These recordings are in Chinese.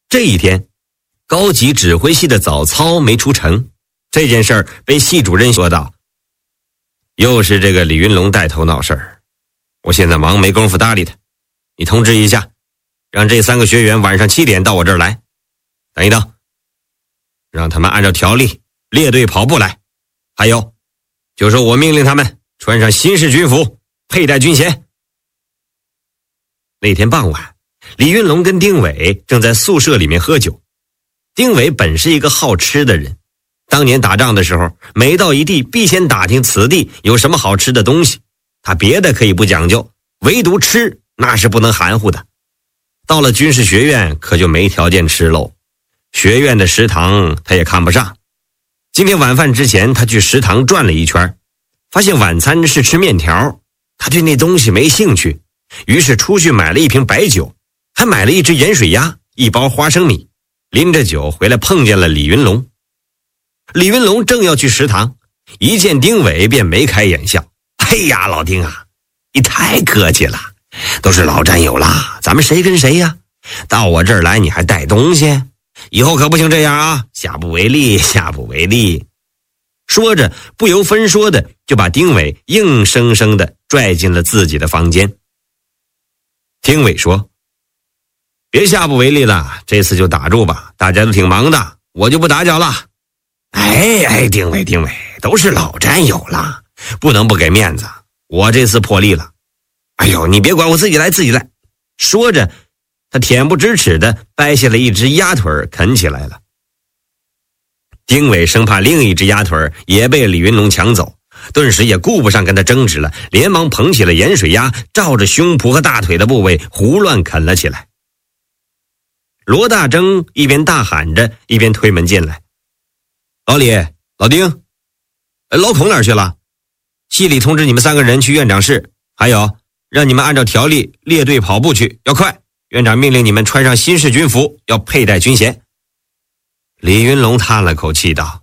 这一天，高级指挥系的早操没出成，这件事儿被系主任说道：“又是这个李云龙带头闹事儿，我现在忙没工夫搭理他，你通知一下，让这3个学员晚上7点到我这儿来。等一等，让他们按照条例列队跑步来。还有，就说我命令他们穿上新式军服，佩戴军衔。”那天傍晚，李云龙跟丁伟正在宿舍里面喝酒。丁伟本是一个好吃的人，当年打仗的时候，每到一地必先打听此地有什么好吃的东西。他别的可以不讲究，唯独吃那是不能含糊的。到了军事学院可就没条件吃喽，学院的食堂他也看不上。今天晚饭之前，他去食堂转了一圈，发现晚餐是吃面条，他对那东西没兴趣，于是出去买了一瓶白酒，还买了一只盐水鸭，1包花生米，拎着酒回来碰见了李云龙。李云龙正要去食堂，一见丁伟便眉开眼笑：“哎呀，老丁啊，你太客气了，都是老战友啦，咱们谁跟谁呀？到我这儿来你还带东西，以后可不行这样啊，下不为例，下不为例。”说着不由分说的就把丁伟硬生生的拽进了自己的房间。丁伟说：“别下不为例了，这次就打住吧，大家都挺忙的，我就不打搅了。”哎，丁伟，都是老战友了，不能不给面子，我这次破例了。哎呦，你别管，我自己来。说着他恬不知耻地掰下了一只鸭腿啃起来了。丁伟生怕另一只鸭腿也被李云龙抢走，顿时也顾不上跟他争执了，连忙捧起了盐水鸭，照着胸脯和大腿的部位胡乱啃了起来。罗大征一边大喊着一边推门进来：“老李，老丁，老孔哪儿去了？系里通知你们3个人去院长室，还有让你们按照条例列队跑步去，要快。院长命令你们穿上新式军服，要佩戴军衔。”李云龙叹了口气道：“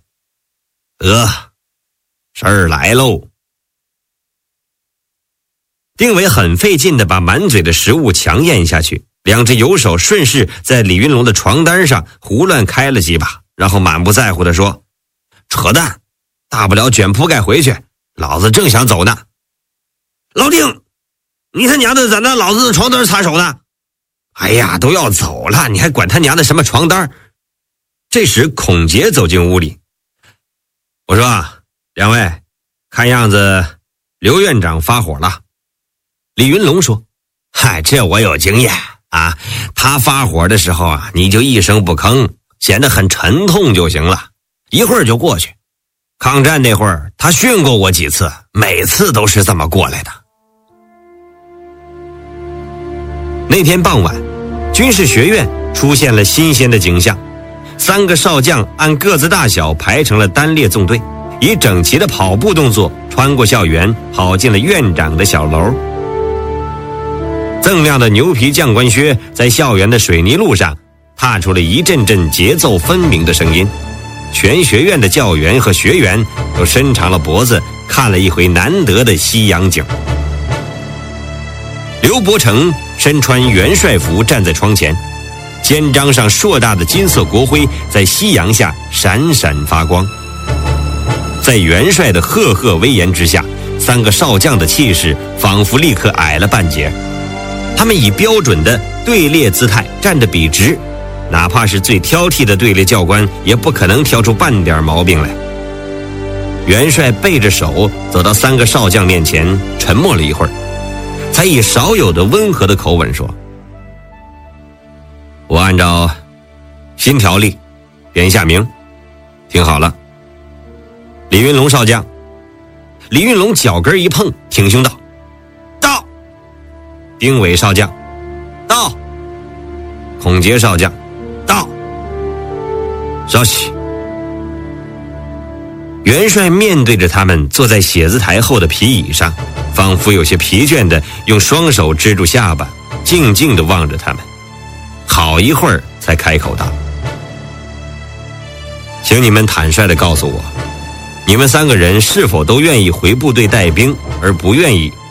事儿来喽。”丁伟很费劲地把满嘴的食物强咽下去，两只右手顺势在李云龙的床单上胡乱开了几把，然后满不在乎地说：“扯淡，大不了卷铺盖回去，老子正想走呢。”“老丁，你他娘的在那老子的床单擦手呢？”“哎呀，都要走了，你还管他娘的什么床单？”这时孔杰走进屋里：“我说两位，看样子刘院长发火了。”李云龙说：“嗨，这我有经验啊，他发火的时候啊，你就一声不吭，显得很沉痛就行了，一会儿就过去。抗战那会儿他训过我几次，每次都是这么过来的。”那天傍晚，军事学院出现了新鲜的景象，3个少将按各自大小排成了单列纵队，以整齐的跑步动作穿过校园，跑进了院长的小楼。锃亮的牛皮将官靴在校园的水泥路上踏出了一阵阵节奏分明的声音，全学院的教员和学员都伸长了脖子看了一回难得的西洋景。刘伯承身穿元帅服站在窗前，肩章上硕大的金色国徽在夕阳下闪闪发光。在元帅的赫赫威严之下，3个少将的气势仿佛立刻矮了半截。他们以标准的队列姿态站得笔直，哪怕是最挑剔的队列教官也不可能挑出半点毛病来。元帅背着手走到3个少将面前，沉默了一会儿，才以少有的温和的口吻说：“我按照新条例点下名，听好了。李云龙少将。”李云龙脚跟一碰，挺胸道：“到。”丁伟少将：“到。”孔杰少将：“到。”稍息。元帅面对着他们坐在写字台后的皮椅上，仿佛有些疲倦地用双手支住下巴，静静地望着他们，好一会儿才开口道：“请你们坦率地告诉我，你们3个人是否都愿意回部队带兵，而不愿意